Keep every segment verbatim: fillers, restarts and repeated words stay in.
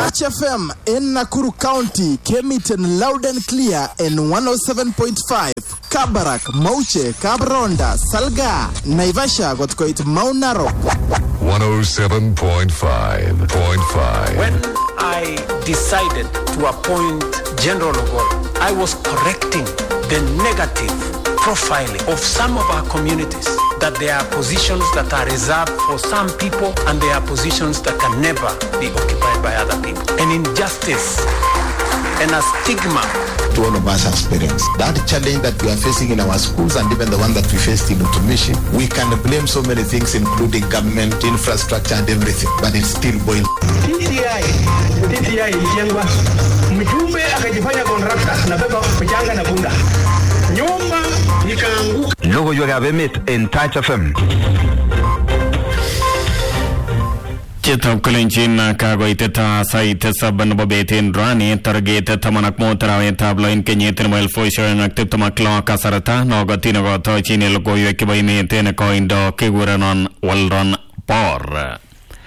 Touch F M in Nakuru County came it in loud and clear in one oh seven point five. Kabarak, Mauche, Kabronda, Salga, Naivasha got quite Mount Narok. one oh seven point five. When I decided to appoint General Ogola, I was correcting the negative profiling of some of our communities, that there are positions that are reserved for some people and there are positions that can never be occupied by other people. An injustice and a stigma to all of us as parents. That challenge that we are facing in our schools and even the one that we faced in automation, we can blame so many things including government, infrastructure and everything, but it still boils. T D I, T D I ilijengwa, mjumbe akajifanya contractor na beba mchanga na bunda. Nyumba ikaanguka. Logo yoga bemit in Touch F M. Cheta kulinchina kago iteta saite saban babetin rani target tamanak motara tablo in kenyeten wel fo showing active tamaklo kasarata no gatino go to chini logo yoke bay meten ko indo keguranon walron por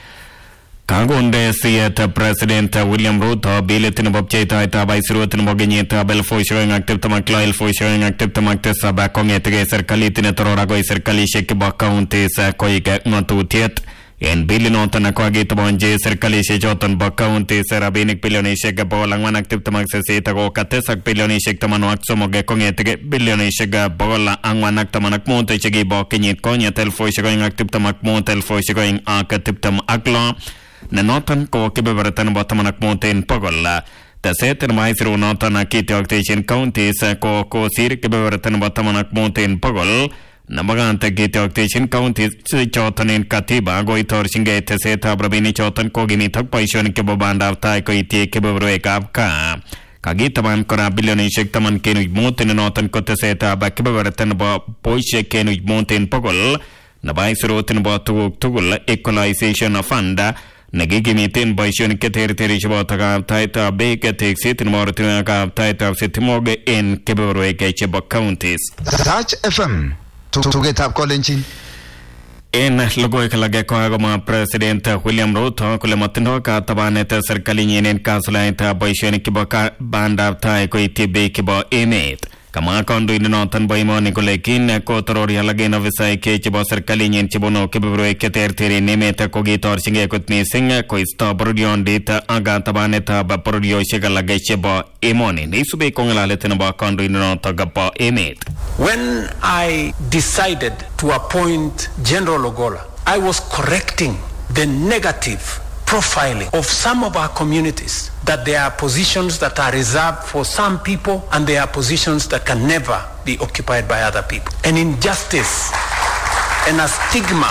Kagonde Sieta President William Ruto biletin bobcheta ita baisirutin bogenyeta bel fo showing active tamaklo el fo showing active tamakte saba kongete serikali tine torora go serikali shek ba county sa koike notutiet En bilinotan ako agito bonje serikali sejotan bakaunti serabinik bilyonisek bolang manaktif tamag sesita ko katesak bilyonisek tamanwak somoge kongetege bilyonisek bola ang manak tamanak monte chegi bokinyit konya telfo segoing aktif tamak mon telfo segoing akatip tam aklo nenotan ko kebeberatan botamanak monten pogola Taseten maisru notan akiti octation counties ko ko sir kebeberatan botamanak monten pogol Namaganta gite octation county chotan in katiba go itor singe teseta brabini chotan ko gimitak paishon ke bobanda tai ko itie ke bobroe kapka kagita man kora billion shek taman kenu moten notan ko teseta ba ke boberatan ba poishe kenu moten pogol na baisroten ba tuguk tugul equalization fund nagigimitin paishon ke ter ter chbota ka taita be ke texit mortin ka taita setimoge in ke bobroe ke chebo counties Touch F M to get up calling En logo kalage ko agama President William Ruto kule matino ka tabane ta serikali nyenen kasula ta boisheni kibaka banda ta ko itibe kibo emet kama kondo inotan boimoni kule kin ko torori halage no visai ke chibo serikali nyen chibono kibro ke terteri nemeta ko gitor singe kutni singa ko sta produyon data aga tabane ta ba produyo shigalage chibo emoni nisube kongalale tena kondo inotan gapa emet. When I decided to appoint General Ogola, I was correcting the negative profiling of some of our communities, that there are positions that are reserved for some people and there are positions that can never be occupied by other people. An injustice and a stigma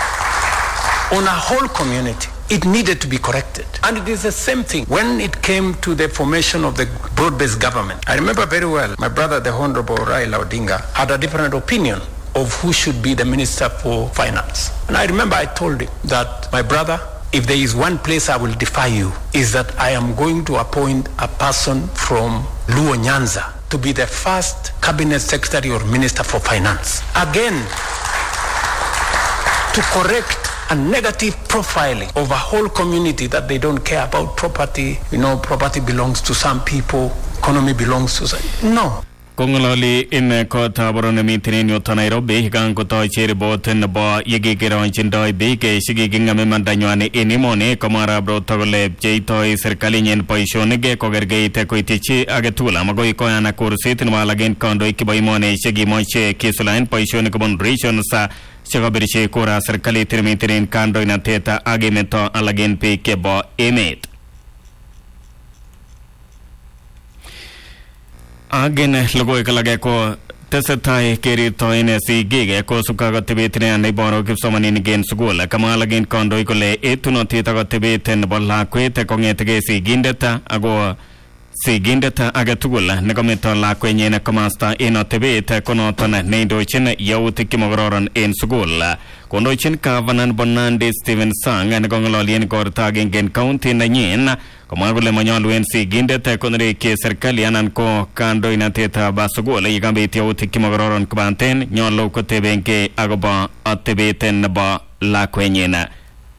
on a whole community. It needed to be corrected. And it is the same thing when it came to the formation of the broad-based government. I remember very well, my brother, the Honorable Raila Odinga, had a different opinion of who should be the Minister for Finance. And I remember I told him that, my brother, if there is one place I will defy you, is that I am going to appoint a person from Luo Nyanza to be the first Cabinet Secretary or Minister for Finance. Again, to correct a negative profiling of a whole community that they don't care about property. You know, property belongs to some people, economy belongs to some. No. Kongololi in kota borone mitinin yota Nairobi higang kota chiri boten ba yegi kirawan chindoi bike shigi ginga memandanywane inimone kamara bro togole jeitoi serikali nyen paishone ge kogerge ite koitichi agetula magoi koyana kursitin malagen kondo ikibaimone shigi moche kisulain paishone kubon region sa Chagabiriche kora serikali tirmitirin kando inateta agimeto alagen pe kebo emet. Agen logo ikalage ko tesetai keri to inesi gige ko sukaga tibetine anai boro kipsomanin gen sugula kamalagen kondo ikole etuno tita tibeten bolla kwete kongetege si gindeta ago Si gindeta agatugula negometo la kwenye na komasta ino tebete kono tona neindo chen yauti kimogororan en sugula kondo chen kavanan bonande Steven Sang negongololien korta gengen county na nyen komagule manyalu en si gindeta konre ke serikali anan ko kando inateta basugula yigambeti yauti kimogororan kubanten nyolo ko tebenke agoba atebeten ba la kwenye na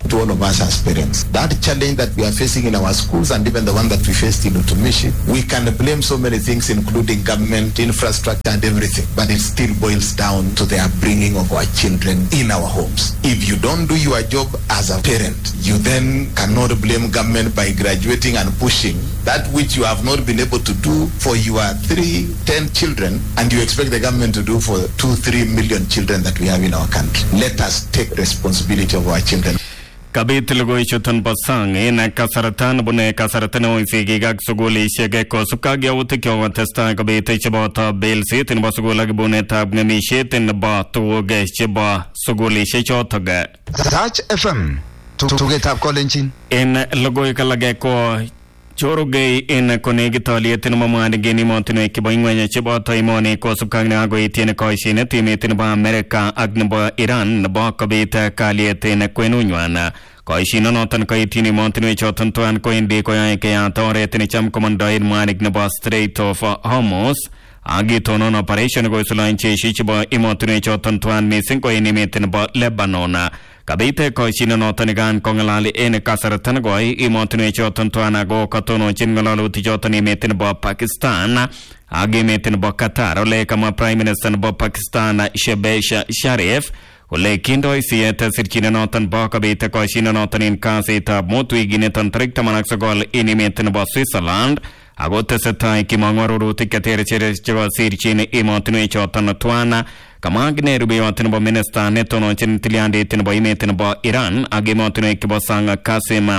to all of us as parents. That challenge that we are facing in our schools and even the one that we faced in Utumishi, we can blame so many things, including government, infrastructure and everything, but it still boils down to the upbringing of our children in our homes. If you don't do your job as a parent, you then cannot blame government by graduating and pushing that which you have not been able to do for your three, ten children, and you expect the government to do for two, three million children that we have in our country. Let us take responsibility of our children. Kabit lugoy chutan pasang ina kasaratan bune kasaratan o isigi gag suguli shege ko sukagya uti kyo testa kabit chibota bel sit in basugula bune tab ngami shit in ba to ge chiba suguli shechotaga Touch F M to to get up calling in lugoy kalage ko Chorugay in Konegitali tin mamani geni montino kiboingwanya chibota imoni ko sukagna go itine ko isine timitin ba America agnaba Iran ba kabita kaliete kwenunywana ko isino notan ko itini montino chotan tuan ko indi ko ya ke ya tore tin cham komandai manik ba Strait of Hormuz agi tonon operation go sulanche shichiba imotino chotan tuan missing ko inimetin ba Lebanon Kabite ko sino notanigan kongalali ene kasaratan goi imotune chotan tuana go katono chingalalu tijotani metin bo Pakistan agi metin bo Qatar ole kama Prime Minister bo Pakistan Shehbaz Sharif ole kindo isieta sirchina notan bo kabite ko sino notanin kasita motui ginetan trikta manaksagol ini metin bo Switzerland agote setai kimangwaru tikatere chere chwa sirchine imotune chotan tuana Kamagne rubi watin bo minister netono chin tiliande tin bo imetin bo Iran agi motune kibo sanga Kasim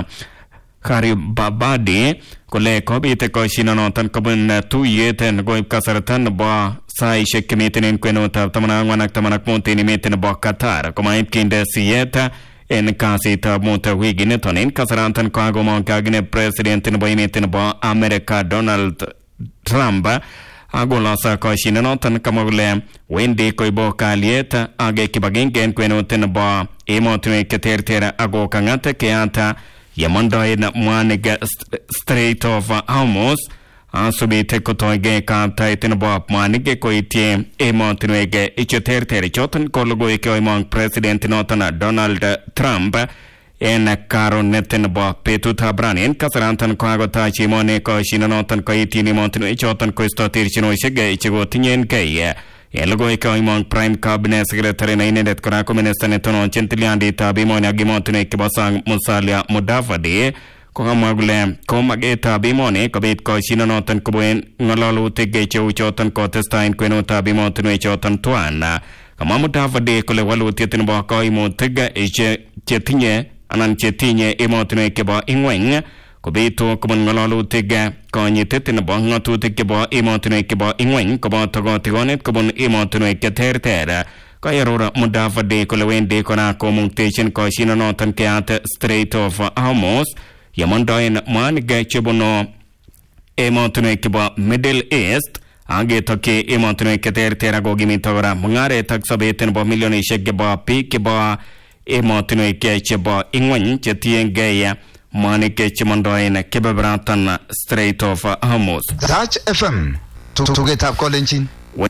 Kharibabadi kole kobite ko shinano tan kabun tu yeten go kasaratan bo sai shekmetin kweno ta tamana wanak tamanak montini metin bo Qatar koma itkinde sieta en kasita mota wigine tonin kasarantan ko ago mon kagne president bo imetin bo America Donald Trump Agolasa ko shinanotan kamagule wende ko ibo kalieta age kibagengen kwenoten ba emotune ketertera ago kangata keanta yamonda ina mwanega Strait of Hormuz asubite ko toge kanta iten ba manige ko itie emotune ge ichetertere chotan ko logo ke imong president notana Donald Trump en karon neten ba petu thabran en kasarantan ko agota chimone ko shinanotan ko itini montino ichotan ko stotir chino shege ichigo tinyen kay elogo ko imong prime cabinet secretary na inedet kora ko minister netono chentiliandi tabimone agimontino ikibasang musalia mudavadi ko magule ko mageta bimone ko bet ko shinanotan ko buen ngalalu tege cheu chotan ko testain ko no tabimontino ichotan tuana kama mudavadi ko le walu titin ba ko imo tege iche chetinye anan chetinye emotune keba ingweng ko beto ko ngalalu tega ko nyitetin ba ngatu tekeba emotune keba ingweng ko ba togo tigonet ko bon emotune keterter ko yarora mudafade ko lewende ko na ko mutation ko shinano tan keat Strait of Hormuz yamondoin man ga chebono emotune keba Middle East age toke emotune keterter go gimi togora mungare tak sabeten bo milioni shegeba pi keba emotune ke chebo ingwen chetien geya manike chimondoina kebebratan Strait of Hormuz Touch F M to to get up calling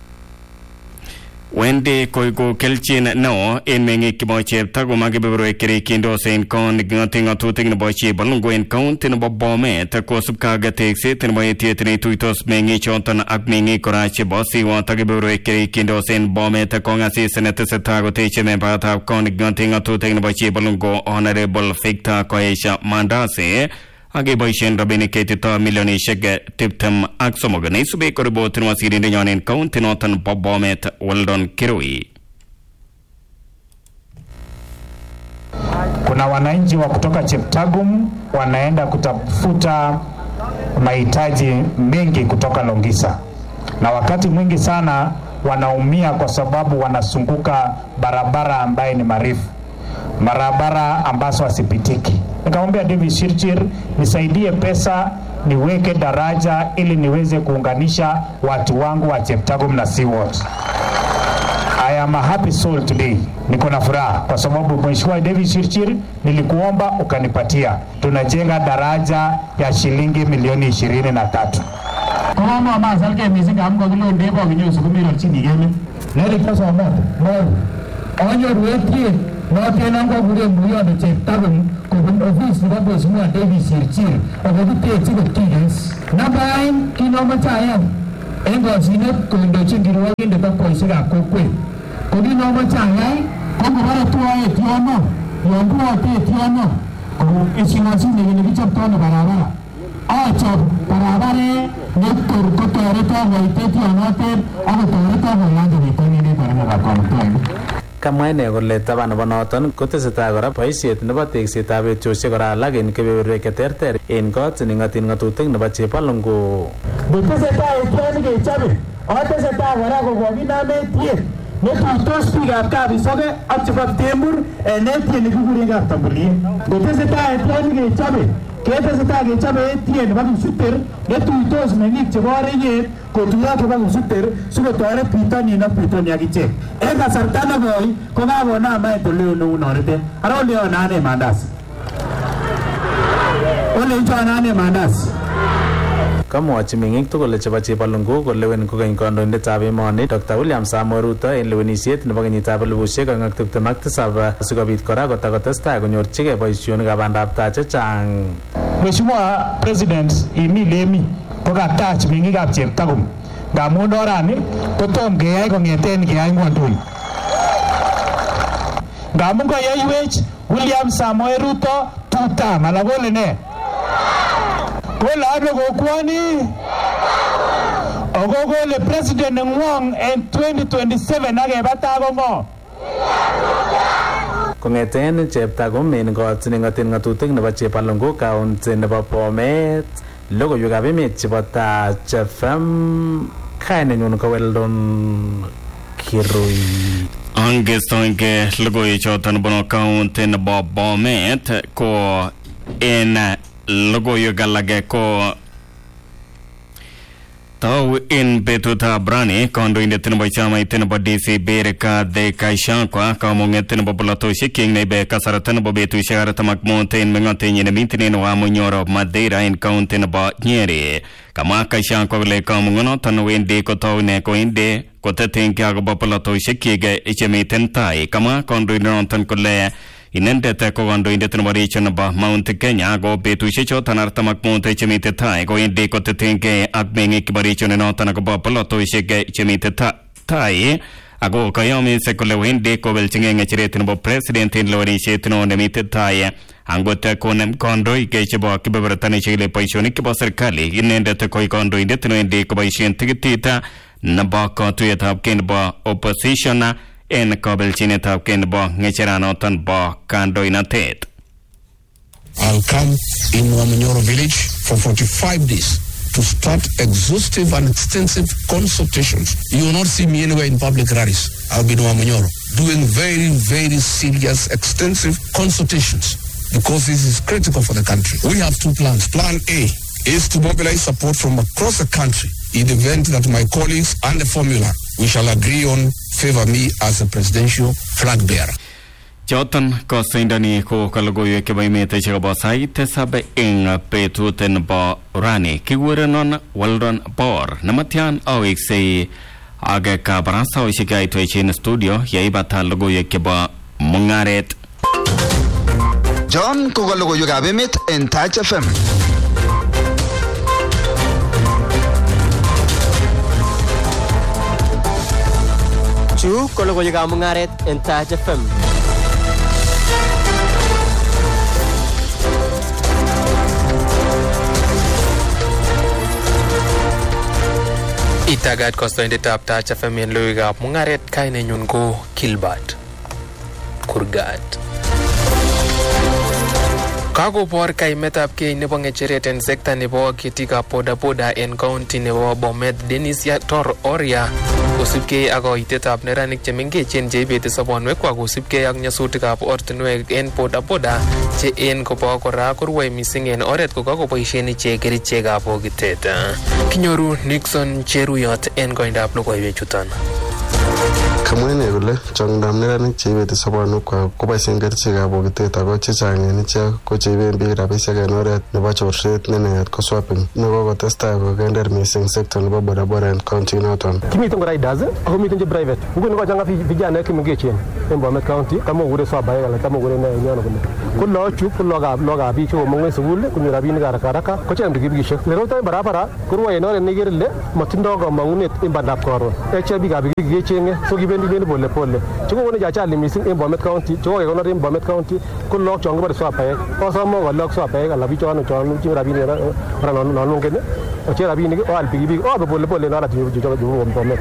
Wende koigo kelchin no en mengi kibo chep tago magi bebro ekeri kindo sen kon ngating atu ting no bochi balungo en kon tin bo bome ta ko subka ga tekse tin bo tietni tuitos mengi chontan ak mengi korache bosi wa tagi bebro ekeri kindo sen bome ta konga si senet se tago teche me ba ta kon ngating atu ting no bochi balungo honorable fikta koesha mandase age boishen rabini ketita milioni shege tiptem aksomogane sube korbo tinwa sirinde nyonen kaunti notan bobomet weldon kirui. Kuna wananchi wa kutoka Cheptagum wanaenda kutafuta mahitaji mengi kutoka Longisa, na wakati mwingi sana wanaumia kwa sababu wanasunguka barabara ambaye ni marefu, barabara ambazo hasipitiki. Nikamwambia David Shirchir nisaidie pesa niweke daraja ili niweze kuunganisha watu wangu wa Cheptagum na Seaward. I am a happy soul today. Niko na furaha kwa sababu Mheshimiwa David Shirchir nilikuomba ukanipatia. Tunajenga daraja ya shilingi milioni ishirini na tatu. Kama mama salke mizinga amko kilo ndebo kinyo sukumiro chini yeme. Neli pesa ambapo. No. Onyo ruweti noten ang kokuren buyon de cheptabun kobun office nebo Mheshimiwa Davis Chirchir akokiteche kotiges. Namba aeng kinomoche en kosinet kondochin kirwokindet ak boisiekab kokwet. Ko kinomoche ayai ko ngobore tuoe tiono, yon tuote tiono ko isinasine nekichoptoi ne barabara. Achop barabaret netor kotoreto koite tionotet ak kotoreto koyange bitonin barabara komtoen. Kamwa ine kole taban nebo noton kotesetai kora boisiet nebo teksetab etosiek kora alak en kebeberwek cheterter en kot nengatin ngatutik nebo Chepalungu. Kotesetai etioni kechobe, otesetai kora kokokinam etiet netuitos biikab Kabisoke ak chebo Tembur en etiet nekikuren Kaptambuliet. Kotesetai etioni kechobe, ketesetai kechobe etiet nebo Kipsuter netuitos meng'ik chebo Oreyet kotuiyo ak chebo Kipsuter sikotoret bitonin ak bitonin ak ichek. En kasarta nekoi ko kakonam maendeleo neu nonitet. Ara oleon ane mandasi. Olenchon ane mandasi. Kamwachi meng'ik tugul chebo Chepalungu kolewen kokeny kandoindetab emoni Doctor William Samoei Ruto en lewenisiet nebo kenyitab elipusiek oeng ak tiptem ak tisab sikobit kora kotakotestai konyorchigei boisionikab bandaptai chechang. Mheshimiwa President imi lemi kokatach meng'ikab Cheptagum ngamun orani kotom keyai kong'eten keyai ng'wonduni. Ngamun koyaiwech William Samoei Ruto tutam ala kole ne? Kole ano kokwoni? Ako kole president nengwong en twenty twenty-seven akebata ko ng'o? Kong'eten Cheptagum en kot nengatin ngatutik nebo Chepalungu county nebo Bomet, logoiwekab emet chebo Touch F M, kainenyun ko Weldon Kirui. Angestoinge logoiwek choton nebo county nebo Bomet ko en logoiwek alage ko tau in betutab rani kandoindet nebo chamait nebo D C Bereka Gachagua kamung'et nebo bolotosiek kineibe kasarta nebo betusiek artam ak mut en meng'otenyin nemiten Wamunyoro Madeira en county nebo Nyeri. Kamwa Gachagua kole kamung'onoton wendi kotaune koinde kotetengei akobo bolotosiek chemiten tai. Kamwa kandoindonoton kole inendet ko kandoindet nebo region nebo Mount Kenya ko betusiek choton artam ak mut chemiten tai kowendi kotetengei ak meng'ik chebo region noton akobo bolotosiek chemiten tai ako kayomis kole wendi kobelchingei ng'echeret nebo president en lewenisiet no nemiten tai angot konem kandoik chebo kebeberta nechigili boisionik chebo serikali. Inendet ko kandoindet newendi koboisien tikitit nebo katuiyetab kei nebo opposition en kabelchinetab kei nebo ng'echeranoton bo kandoinatet. I'll come in Wamunyoro village for forty-five days to start exhaustive and extensive consultations. You will not see me anywhere in public rallies. I'll be in Wamunyoro doing very, very serious, extensive consultations because this is critical for the country. We have two plans. Plan A is to mobilize support from across the country in the event that my colleagues and the formula we shall agree on favor me as a presidential flag bearer. Joton ko sindani ko kalogoyo ke bai mete chego sait sabe ing petut nebo rani kigurenon Weldon Bor namatian awik sei aga ka barasa o shigai to in studio yai bata logoyo ke ba mungaret John ko kalogoyo ga bemet en Touch F M. Chu ko logoyo ga mungaret en Touch F M. Itagat kostoindetab Touch F M en logoiwekab mungaret kainenyun ko Gilbert Kurgat. Kakobor kaimetab kei nebo ng'echeret en sekta nebo ketikab bodaboda en county nebo Bomet Dennis Yator Oria kosubkei ak koitetab neranik chemengechen cheibeti sobonwekwak kosubkei ak nyasutikab ortinwek en bodaboda che en kobo kora korwai missing en oret kokakoboisien ichek kerichekab bokitet. Kinyoru Nixon Cheruyot en koindab logoiwechuton. Kamwene kole chongdam neranik cheibeti sobonwekwak koboisien kerichekab bokitet ako chechang en ichek ko cheiben biik rabisiek en oret nebo chorset ne naat ko swapping ne kokotestai kokender missing sekta nebo bodaboda en county noton. Kimiten kora idas ako miten che private. Nguni kochanga vijana kimengechen en Bomet County kama ukure swabaek ala kama ukure naye nyono kule. Ko loochu ko looga looga biik che komong'en sukul kunyo rabinik haraka haraka ko chang pikipikishek. Lero tai barabara kurwa en oret nekerile matindo kamang'unet en bandab koron. Eche biik ab pikipiki chenge so kibendi bendi pole pole. Chiko wone jachali missing en Bomet County chiko ke konor en Bomet County ko look chongo bar swabaek. Osomo ko look swabaek ala biik chono chono chi rabinik ora non non ngene. Oche rabinik o al pikipiki o pole pole na rati jo jo Bomet.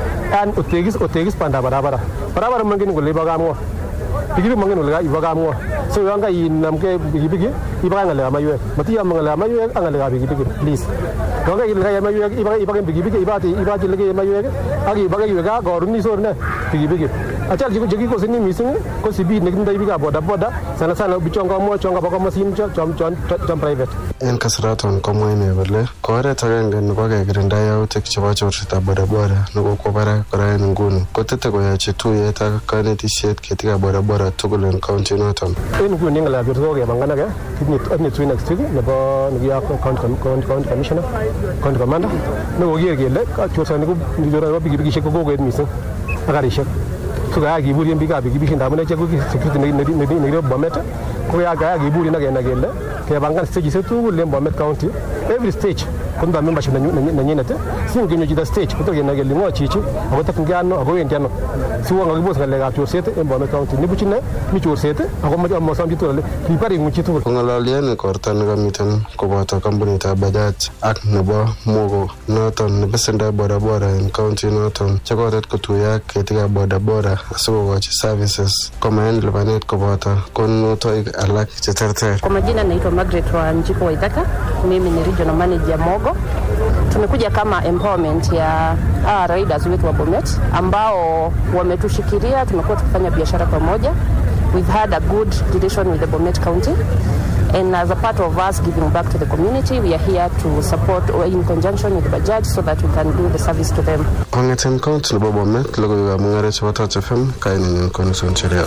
An otegis otegis panda barabara. Barabara mangin ko leba gamwo. Pikipiki mangin ko leba gamwo. So yanga inamke pikipiki iba ngale mayu. Mati ya ngale mayu angale pikipiki please. Yanga ngale mayu iba iba pikipiki iba ti iba ti lege mayu agi iba ge ga goruni so ne pikipiki. Acha jigo jigi ko sini missing ko sibi ne kinda ibiga boda boda sana sana bichonga mo chonga bako masin chom chom chom private. En kasaraton komwene kole ko oret agenge nebo kekirinda yautik chebo chorsetab bodaboda nekokwo barak kora en nguni kotete koyochi tuyet ak kanetisiet ketikab bodaboda tugul en county noton. En nguni ngala birto ke banganake kitni twin next week nebo niya county commissioner county commander ne koger kele chorsani ko ndiro pikipikishek ko kokoet missing akarishek. So kaya kiburi en biikab pikipiki ndamun echek ko security nekiro Bomet ko kaya kiburi nakena kele kebangan stages tugul en Bomet County every stage kondo membership nenyinet si ngenyo chito stage kotor kenai kele ng'o chichi ako tokyin ano ako wendi ano si wongo kibos ng'alekab chorset en Bomet County nibuch ine mi chorset ako mosom chitugul ale ribare ng'ung chitugul. Kong'ololi en igorto nekamiten koboto kampunitab Bajaj ak nebo Mogo noton nebesendoi bodaboda en county noton chekotet kotuiyo ak ketikab bodaboda asikokochi services koma en lipanet koboto konunotoik alak cheterter. Kwa majina naitwa Margaret Wanjiku Waithaka, mimi ni regional manager Mogo. Tumekuja kama empowerment ya ah, riders wetu wa Bomet ambao wametushikilia, tumekuwa tukifanya biashara pamoja. We've had a good relation with the Bomet County. And as a part of us giving back to the community, we are here to support or in conjunction with Bajaj so that we can do the service to them. Kong'eten county nebo Bomet, logoiwekab mung'aret chebo Touch F M, kainenyin Konison Cheria.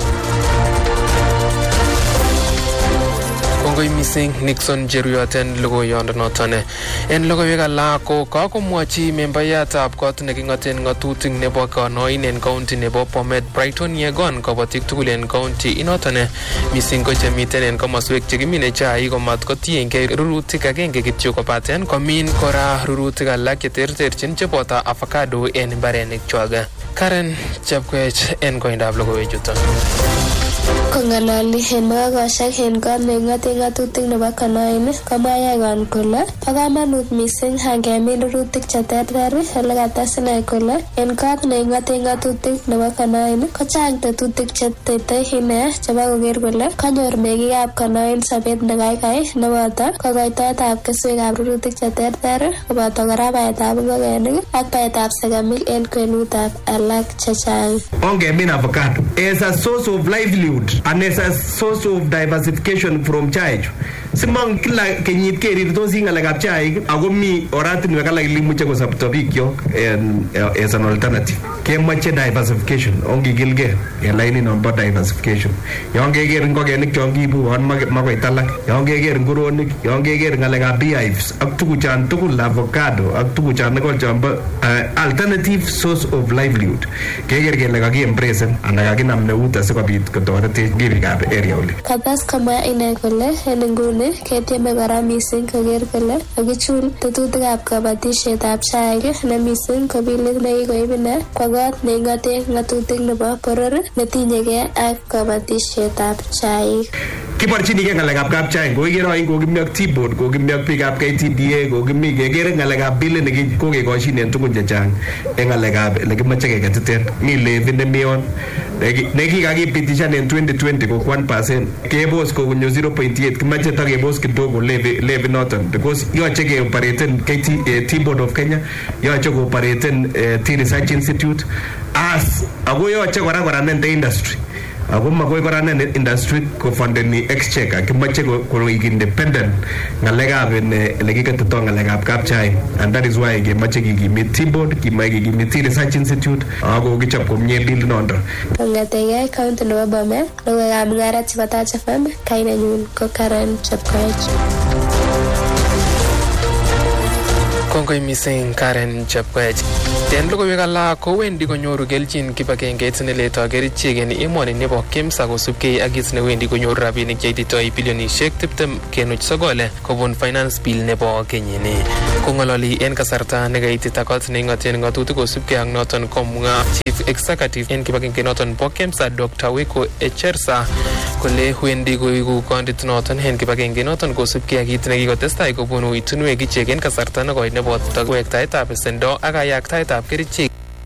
Kongoi missing Nixon Cheruiyot logoiyonoton. En logoiwek alak ko kakomwochi membayatab kot neking'oten ng'atutik nebo konoin en county nebo Bomet Brighton Yegon kobotik tugul en county inoton missing ko chemiten en komoswek chekimine chaik komat kotiengei rurutik agenge kityo kobaten komin kora rurutik alak cheterterchin cheboto avocado en mbarenikchwak. Karen Chepkwech en koindab logoiwechuton. Kong'alali en makakosiek en kot neking'oten ng'atutik nebo konoin komwa Yegon kole bo komonut missing angemin rurutik cheterter ole kates ine kole en kot neking'oten ng'atutik nebo konoin kochang tetutik chetetei ine chebo koker kole kanyor meng'ikab konoin sobet nekaikai neboto kokoitoetab keswekab rurutik cheterter koboto kora baetab ngokenik ak baetab sekemik en kwenutab alak chechang. Ongemin avocado as a source of livelihood and as a source of diversification from chaik. Simang kila kenyit kerirtosi ng'alekab chaik ako mi oratinwek alak imuche kosopto bikyok as an alternative. Kemoche diversification, ongikilgei en lainit nombo diversification. Yon keker ngokenik chon kiibu on makoit alak, yon keker nguronik, yon keker ng'alekab beehives ak tuguchan tugul avocado ak tuguchan ikol chombo alternative source of livelihood. Keker kele kakiembracen anan kakinam neut asikobit kotoretech biikab area oli. Kates komwa ine kole en nguni ketieme kora missing koker kole kakichul tetutikab kabatisietab chaik ne missing ko bilit nekikoib ine kwa kot neing'oten ng'atutik nebo boror netinyegei ak kabatisietab chaik. Kiborchinigei ng'alekab kapchaik kokikere oin kokimi ak T-board kokimi ak biikab K T D A kokimi kekere ng'alekab bilit nekikokekoshin en tugun chechang en ng'alekab lekimoche keketiten mi levy nemi on nekikakipitishan en twenty twenty ko one percent kebos kokunyo zero point eight kimache takebos kidogo levy levy noton because yoche keoperaten T-board of Kenya yoche kooperaten T Research Institute as ako yoche kora kora the industry ako makoi kora ne industry ko fundeni exchequer kimache ko independent ngalekab ele kiketito ngalekab kapchai, and that is why kimache kikimit T-board, kimache kikimit research institute ako kichop komie deal nondo. Kongategei county nebo Bomet, logoiwekab mungaret chebo Touch F M, kainenyu ko Karen Chepkoech. Kongoi mising Karen Chepkoech. Den logoiwek alak kowendi konyoru kelchin kibagengeit neletoi kerichek en emoni nebo KEMSA kosubkei ak kit newendi konyoru rabinik cheititoi bilionisiek tiptem kenuch sokol kobun finance bill nebo kenyini. Kong'ololi en kasarta nekaitita kot neing'oten ng'atutik kosubkei ak noton komwa Chief Executive en kibagenge noton bo KEMSA Doctor Weko Echersa kole wendi koigu kondit noton en kibagenge noton kosubkei ak kit nekikotestai kobun uitunwek ichek en kasarta nekoi nebo wektaetab besendo ak kayaktaetab kerichek.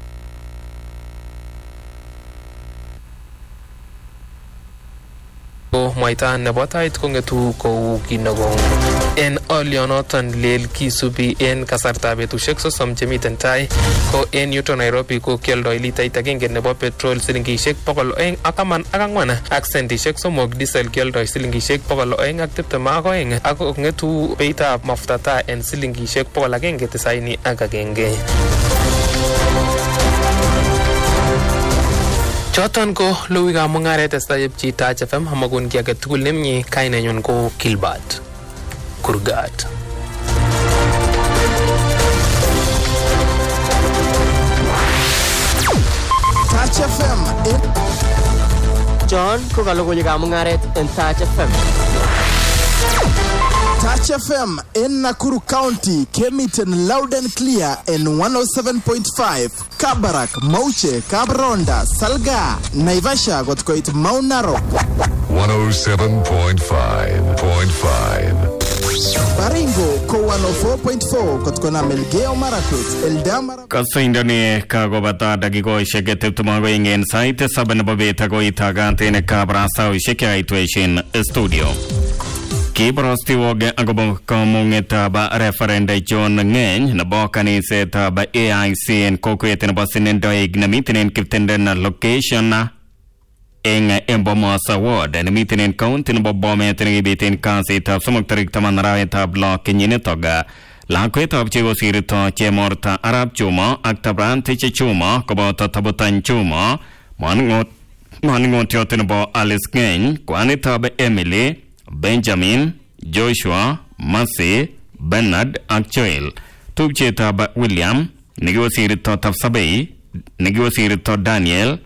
Mwaita nebo tait kong'etu kou kinogong. En olionoton lel kisubi en kasartab betusiek sosom chemiten tai ko en yuto Nairobi ko kioldoi litait agenge nebo petrol silingisiek bokol oeng ak taman ak ang'wan ak sentisiek somok, diesel kioldoi silingisiek bokol oeng ak tiptem ak oeng ak kong'etu beitab mafuta taa en silingisiek bokol agenge tisaini ak agenge. Choton ko logoiwekab mung'aret testai Touch F M amakon ki age tugul nemie. Kainenyun ko Gilbert Kurgat. Touch F M. John ko logoiwekab mung'aret en Touch F M. Touch F M in Nakuru County came it in loud and clear in one oh seven point five. Kabarak, Mauche, Kabronda, Salga, Naivasha got quite Mount Narok. one oh seven point five point five. Baringo ko one oh four point four got kona Melgeo Marakwet, Eldamara. Kasindani kagobata dagiko shekete tumago ingen site saben babeta go itagante ne kabrasa usheke ituation studio. Kibrosti woge agobo komungeta ba referenda John Ngeny na bokani seta ba A I C en kokwete na basinendo ignamiten kiptenden na location na eng Embomasa Ward na miten county na Bomet na ibitin kasi tap sumagtarig taman rawe tab lo kenyine toga lakwet ab chigo sirito chemorta Arab chuma ak tabran tiche chuma kobota tabutan chuma maningot maningot yotin bo Alice Ngeny kwani tab Emily Benjamin, Joshua, Massey, Bernard, ak Joel. Tupchetab William, negiwasirito Tafsabei, negiwasirito Daniel,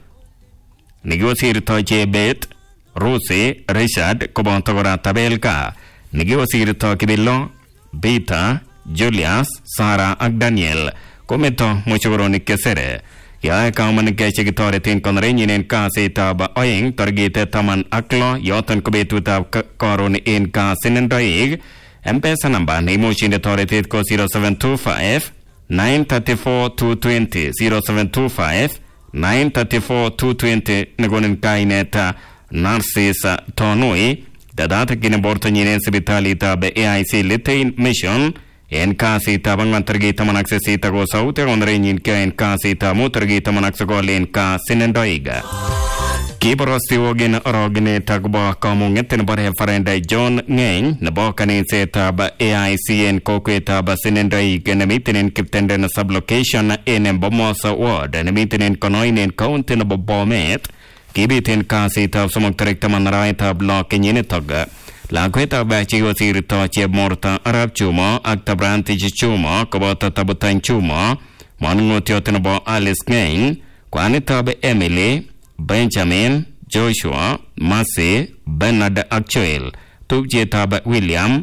negiwasirito Jebet, Rose, Richard, Kobontogora Tabelka, negiwasirito Kibilo, Beta, Julius, Sarah, ak Daniel. Kometo mochogoroni kesere. Ya kauman keche gitoretin konrenyinen kasi tab oing targete taman aklo yotan kubetu tab koron in kasi nendoig M-Pesa namba ni mushinde toretit ko zero seven two five nine three four two two zero zero seven two five nine three four two two zero negonin kaineta Narcisa Tonui dadata kinaborto nyinen sibitali tab A I C Litain Mission en kasi tabang antargita manaksesita go saute onrenin ka en kasi tamu targita manaksago len ka sinendoiga kiborosti wogen rogne tagba kamungeten bare farenda John Ngeny na bokani seta ba A I C en kokweta ba sinendoiga na mitenen kiptenden sublocation en Embomasa Ward na mitenen konoinen county na Bomet kibiten kasi tab sumagtarig taman rawe tab lo kenyine toga lakweta ba chigo sirito chemorta Arab chuma ak tabranti chuma kobota tabutan chuma manungot yotin bo Alice Ngeny kwani tabe Emily Benjamin Joshua Massey Bernard ak Joel tupje tabe William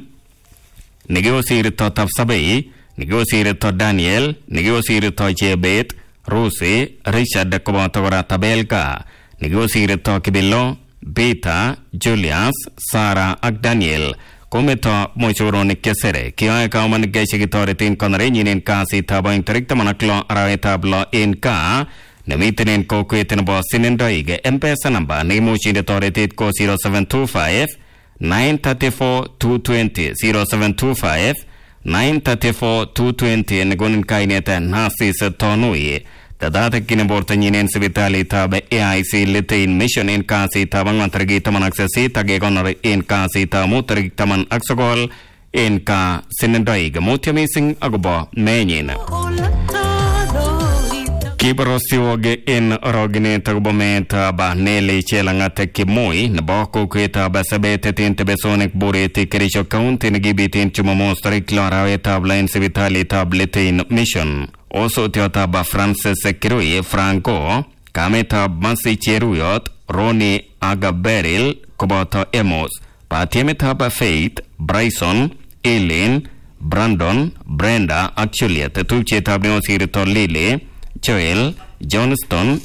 negiwo sirito Tafsabei negiwo sirito Daniel negiwo sirito Jebet Rose Richard kobota gora Tabelka negiwo sirito Kibilo Beta, Julius, Sarah, ak Daniel. Kometo mochoroni kesere. Kaya kauman geshe gitoretin konrenyinen kasi tabo interikta manaklo arawe tablo in ka. Namitinen ko kweten bo sinendoige. M-Pesa namba ni mochinde toretit ko zero seven two five nine three four two two zero zero seven two five nine three four two two zero negonin kaineta Narcisa Tonui. Tadatakyin bortanyin en sipitalitab A I C Litein Mission en kasitab ang'wan tarikit taman ak sisit ak kekonor en kasitab mut tarikit taman ak sogol en ka sinendoik. Mutyo mising akobo menyin. Kiborostioge en orogenet akobo meetab Nelly Chelangat Kimoi nebo kokwetab Sabet en Tebesonik Bureti Kericho County nekibiten Jumamos tarik lo arawetab lo en sipitalitab Litein Mission. Osotiotab Francis Kirui Franco, kametab Masi Cheruyot, Roni Agaberil, koboto Emos, patiemetab Faith, Bryson, Eileen, Brandon, Brenda ak Juliet, tupchetab neosirito Lily, Joel, Johnston,